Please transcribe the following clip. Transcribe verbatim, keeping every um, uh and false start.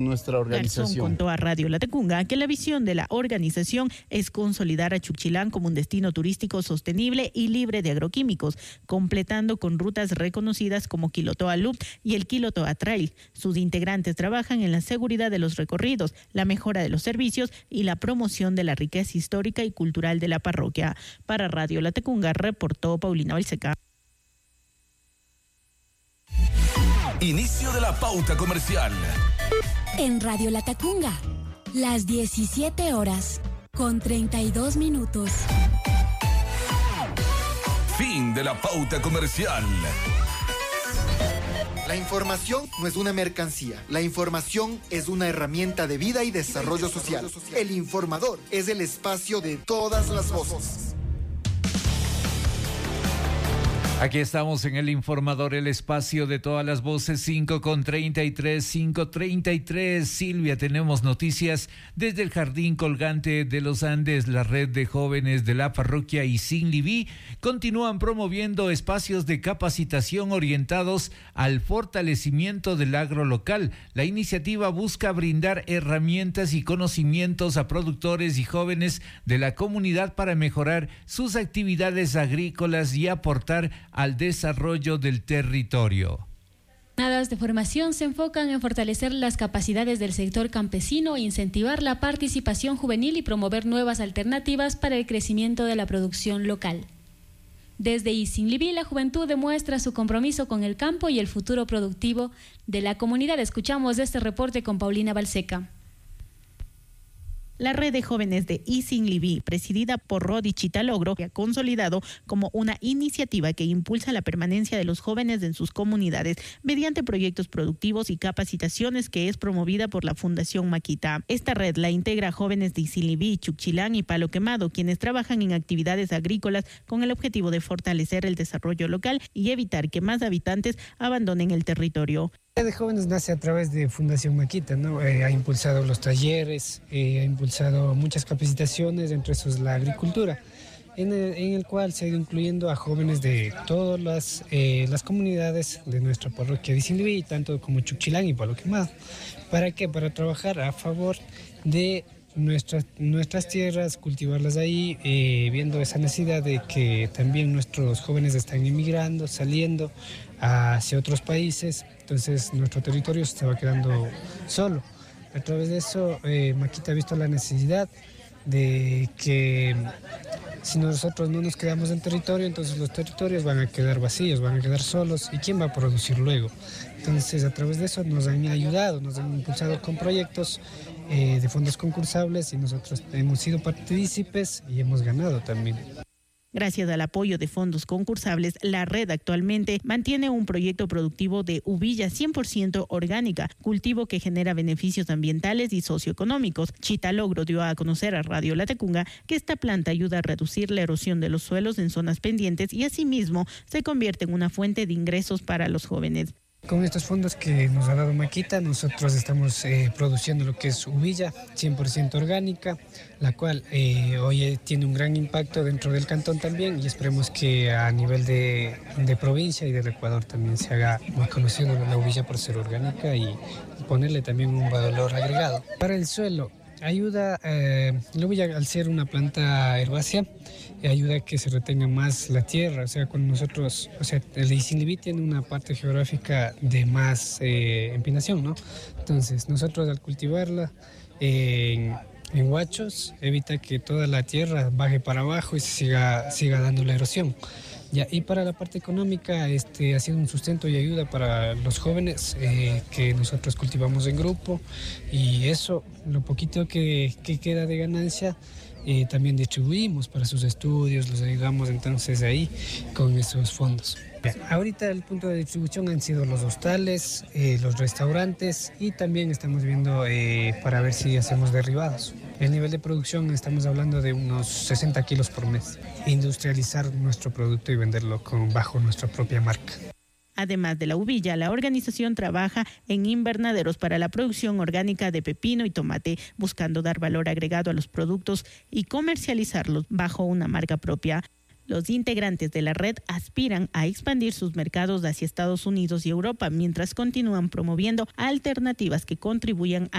nuestra organización. Garzón contó a Radio Latacunga que la visión de la organización es consolidar a Chuquichlán como un destino turístico sostenible y libre de agroquímicos, completando con rutas reconocidas como Quilotoa Loop y el Quilotoa Trail. Sus integrantes trabajan en la seguridad de los recorridos, la mejora de los servicios y la promoción de la riqueza histórica y cultural de la parroquia. Para Radio Latacunga reportó Paulina Balseca. Inicio de la pauta comercial. En Radio Latacunga, las diecisiete horas con treinta y dos minutos. Fin de la pauta comercial. La información no es una mercancía. La información es una herramienta de vida y desarrollo social. El informador es el espacio de todas las voces. Aquí estamos en el informador, el espacio de todas las voces, cinco con treinta y tres, cinco treinta y tres. Silvia, tenemos noticias desde el Jardín Colgante de los Andes. La red de jóvenes de la parroquia Isinlibí continúan promoviendo espacios de capacitación orientados al fortalecimiento del agro local. La iniciativa busca brindar herramientas y conocimientos a productores y jóvenes de la comunidad para mejorar sus actividades agrícolas y aportar al desarrollo del territorio. Jornadas de formación se enfocan en fortalecer las capacidades del sector campesino, incentivar la participación juvenil y promover nuevas alternativas para el crecimiento de la producción local. Desde Isinlibí, la juventud demuestra su compromiso con el campo y el futuro productivo de la comunidad. Escuchamos este reporte con Paulina Balseca. La red de jóvenes de Isinlibí, presidida por Rodi Chitalogro, que ha consolidado como una iniciativa que impulsa la permanencia de los jóvenes en sus comunidades mediante proyectos productivos y capacitaciones, que es promovida por la Fundación Maquita. Esta red la integra jóvenes de Isinlibí, Chuquichlán y Palo Quemado, quienes trabajan en actividades agrícolas con el objetivo de fortalecer el desarrollo local y evitar que más habitantes abandonen el territorio. La red de jóvenes nace a través de Fundación Maquita, ¿no? Eh, ha impulsado los talleres, eh, ha impulsado muchas capacitaciones, entre esos la agricultura, en el, en el cual se ha ido incluyendo a jóvenes de todas las, eh, las comunidades de nuestra parroquia de Isinlibí, tanto como Chuquichlán y Palo Quemado. ¿Para qué? Para trabajar a favor de nuestras, nuestras tierras, cultivarlas ahí, eh, viendo esa necesidad de que también nuestros jóvenes están emigrando, saliendo hacia otros países. Entonces nuestro territorio se estaba quedando solo. A través de eso, eh, Maquita ha visto la necesidad de que si nosotros no nos quedamos en territorio, entonces los territorios van a quedar vacíos, van a quedar solos, ¿y quién va a producir luego? Entonces, a través de eso nos han ayudado, nos han impulsado con proyectos eh, de fondos concursables, y nosotros hemos sido partícipes y hemos ganado también. Gracias al apoyo de fondos concursables, la red actualmente mantiene un proyecto productivo de uvilla cien por ciento orgánica, cultivo que genera beneficios ambientales y socioeconómicos. Chitalogro dio a conocer a Radio Latacunga que esta planta ayuda a reducir la erosión de los suelos en zonas pendientes y asimismo se convierte en una fuente de ingresos para los jóvenes. Con estos fondos que nos ha dado Maquita, nosotros estamos eh, produciendo lo que es uvilla cien por ciento orgánica, la cual eh, hoy tiene un gran impacto dentro del cantón también, y esperemos que a nivel de, de provincia y del Ecuador también se haga muy conocido la uvilla por ser orgánica y ponerle también un valor agregado. Para el suelo, ayuda, eh, la uvilla al ser una planta herbácea, ayuda a que se retenga más la tierra. O sea, cuando nosotros, o sea, el Isinlibí tiene una parte geográfica de más eh, empinación, ¿no? Entonces, nosotros al cultivarla eh, en, en huachos, evita que toda la tierra baje para abajo y se siga, siga dando la erosión. Ya, y para la parte económica, este, ha sido un sustento y ayuda para los jóvenes eh, que nosotros cultivamos en grupo, y eso, lo poquito que, que queda de ganancia, eh, también distribuimos para sus estudios, los ayudamos entonces ahí con esos fondos. Ya, ahorita el punto de distribución han sido los hostales, eh, los restaurantes, y también estamos viendo eh, para ver si hacemos derribados. El nivel de producción estamos hablando de unos sesenta kilos por mes. Industrializar nuestro producto y venderlo con, bajo nuestra propia marca. Además de la uvilla, la organización trabaja en invernaderos para la producción orgánica de pepino y tomate, buscando dar valor agregado a los productos y comercializarlos bajo una marca propia. Los integrantes de la red aspiran a expandir sus mercados hacia Estados Unidos y Europa, mientras continúan promoviendo alternativas que contribuyan a